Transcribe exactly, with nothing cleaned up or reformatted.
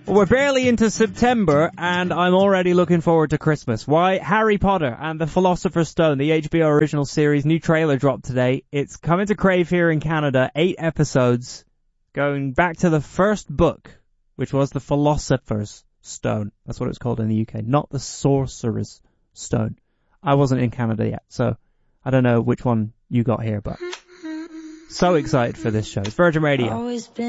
Well, we're barely into September, and I'm already looking forward to Christmas. Why? Harry Potter and the Philosopher's Stone, the H B O original series, new trailer dropped today. It's coming to Crave here in Canada, eight episodes, going back to the first book, which was the Philosopher's Stone. That's what it's called in the U K, not the Sorcerer's Stone. I wasn't in Canada yet, so I don't know which one you got here, but so excited for this show. It's Virgin Radio.